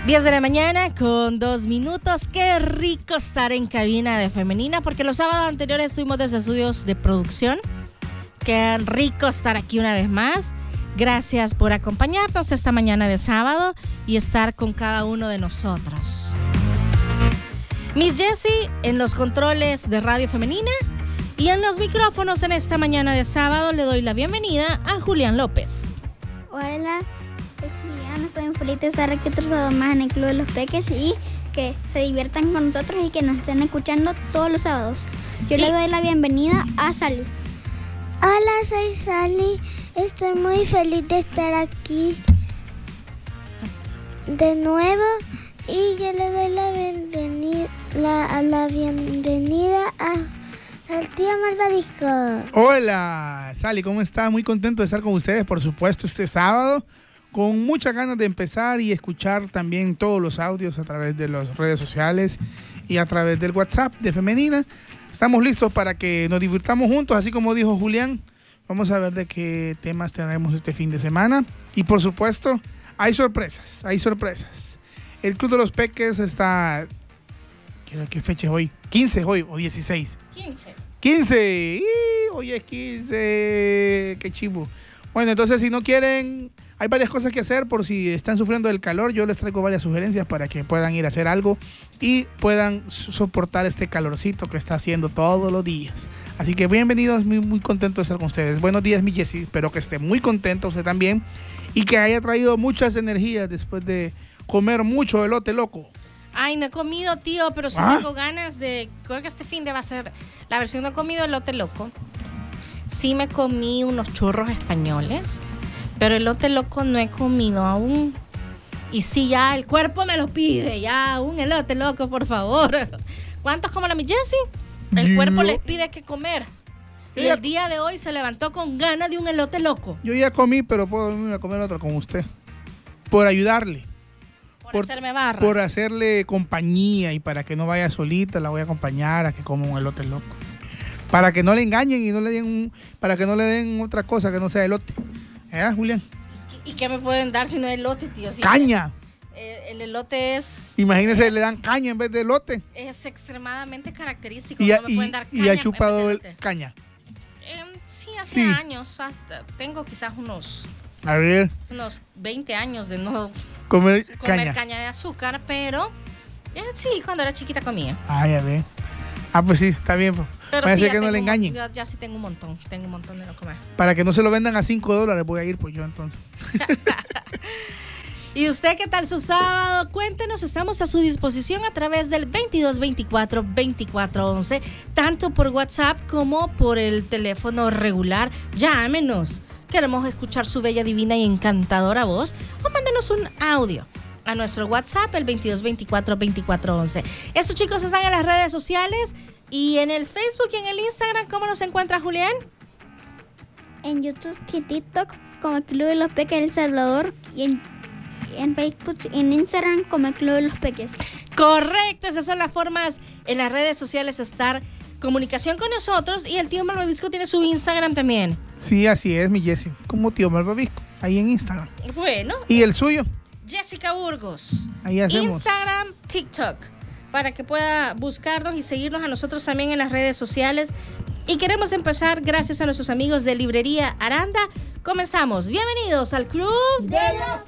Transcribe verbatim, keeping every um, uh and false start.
diez de la mañana con dos minutos. Qué rico estar en cabina de Femenina, porque los sábados anteriores estuvimos desde estudios de producción. Qué rico estar aquí una vez más. Gracias por acompañarnos esta mañana de sábado y estar con cada uno de nosotros. Miss Jessie en los controles de Radio Femenina y en los micrófonos en esta mañana de sábado le doy la bienvenida a Julián López. Hola, soy Julián, estoy muy feliz de estar aquí otro sábado más en el Club de los Peques y que se diviertan con nosotros y que nos estén escuchando todos los sábados. Yo y... le doy la bienvenida a Sally. Hola, soy Sally, estoy muy feliz de estar aquí de nuevo y yo le doy la bienvenida, la, a la bienvenida a, al tío Malvadisco. Hola, Sally, ¿cómo estás? Muy contento de estar con ustedes, por supuesto, este sábado, con muchas ganas de empezar y escuchar también todos los audios a través de las redes sociales y a través del WhatsApp de Femenina. Estamos listos para que nos divirtamos juntos, así como dijo Julián. Vamos a ver de qué temas tenemos este fin de semana. Y por supuesto, hay sorpresas, hay sorpresas. El Club de los Peques está... ¿Qué fecha es hoy? quince hoy o dieciséis. quince. quince. ¡Y! Hoy es quince. ¡Qué chivo! Bueno, entonces si no quieren... Hay varias cosas que hacer por si están sufriendo del calor. Yo les traigo varias sugerencias para que puedan ir a hacer algo y puedan soportar este calorcito que está haciendo todos los días. Así que bienvenidos, muy, muy contento de estar con ustedes. Buenos días, mi Jessie. Espero que esté muy contento usted también y que haya traído muchas energías después de comer mucho elote loco. Ay, no he comido, tío, pero sí ¿Ah? tengo ganas de... Creo que este fin de va a ser la versión no he comido elote loco. Sí me comí unos churros españoles, pero elote loco no he comido aún. Y sí, ya el cuerpo me lo pide, ya un elote loco, por favor. ¿Cuántos como la mi Jessie? El Yo... cuerpo les pide que comer. Y ya... el día de hoy se levantó con ganas de un elote loco. Yo ya comí, pero puedo irme a comer otro con usted. Por ayudarle. Por, por hacerme barra. Por hacerle compañía y para que no vaya solita, la voy a acompañar a que coma un elote loco. Para que no le engañen y no le den un, para que no le den otra cosa que no sea elote. ¿Eh, Julián? ¿Y qué me pueden dar si no es elote, tío? Si ¡Caña! Eh, el elote es... Imagínese, eh, le dan caña en vez de elote. Es extremadamente característico. Y, no me y, pueden dar caña. ¿Y ha chupado el caña? Eh, sí, hace sí. años. Hasta, tengo quizás unos... A ver. Unos veinte años de no comer, comer caña. caña de azúcar, pero eh, sí, cuando era chiquita comía. Ah, ya ve. Ah, pues sí, está bien. Pero parece sí, que no tengo, le engañen. Ya, ya sí tengo un montón, tengo un montón de no comer. Para que no se lo vendan a cinco dólares voy a ir pues yo entonces. ¿Y usted qué tal su sábado? Cuéntenos, estamos a su disposición a través del veintidós veinticuatro veinticuatro once, tanto por WhatsApp como por el teléfono regular. Llámenos. Queremos escuchar su bella, divina y encantadora voz o mándenos un audio a nuestro WhatsApp, el veintidós veinticuatro veinticuatro once. Estos chicos están en las redes sociales y en el Facebook y en el Instagram. ¿Cómo nos encuentra Julián? En YouTube y TikTok como el Club de los Peques El Salvador y en, en Facebook y en Instagram como el Club de los Peques. Correcto, esas son las formas en las redes sociales estar comunicación con nosotros. Y el tío Malvavisco tiene su Instagram también. Sí, así es, mi Jessie, como tío Malvavisco, ahí en Instagram. Bueno. ¿Y el suyo? Jessica Burgos. Ahí hacemos. Instagram, TikTok, para que pueda buscarnos y seguirnos a nosotros también en las redes sociales. Y queremos empezar gracias a nuestros amigos de Librería Aranda. Comenzamos. Bienvenidos al Club de los